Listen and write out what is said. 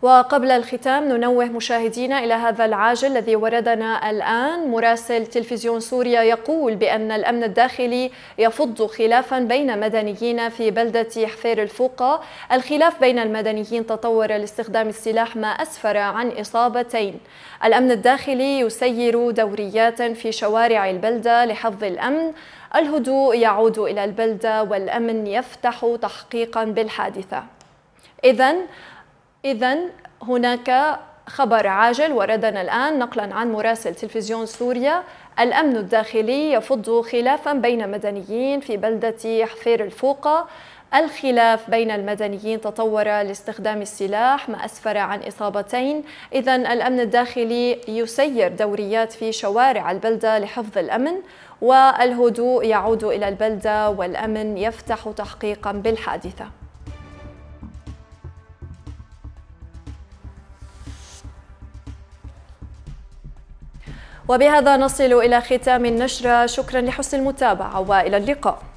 وقبل الختام ننوه مشاهدينا إلى هذا العاجل الذي وردنا الآن. مراسل تلفزيون سوريا يقول بأن الأمن الداخلي يفض خلافا بين مدنيين في بلدة حفير الفوقة. الخلاف بين المدنيين تطور لاستخدام السلاح ما أسفر عن إصابتين. الأمن الداخلي يسير دوريات في شوارع البلدة لحفظ الأمن. الهدوء يعود إلى البلدة والأمن يفتح تحقيقا بالحادثة. إذن هناك خبر عاجل وردنا الآن نقلا عن مراسل تلفزيون سوريا. الأمن الداخلي يفض خلافا بين مدنيين في بلدة حفير الفوقة. الخلاف بين المدنيين تطور لاستخدام السلاح ما أسفر عن إصابتين. إذن الأمن الداخلي يسير دوريات في شوارع البلدة لحفظ الأمن، والهدوء يعود إلى البلدة والأمن يفتح تحقيقا بالحادثة. وبهذا نصل إلى ختام النشرة. شكرا لحسن المتابعة وإلى اللقاء.